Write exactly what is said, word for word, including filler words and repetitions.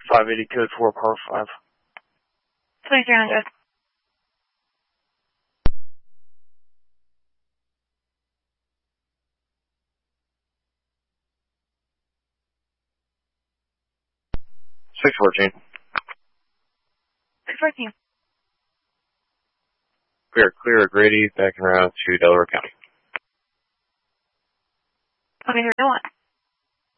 five eighty code four, par five. twenty-three hundred. six fourteen. six fourteen. We are clear at Grady, back and around to Delaware County. twenty-three oh one.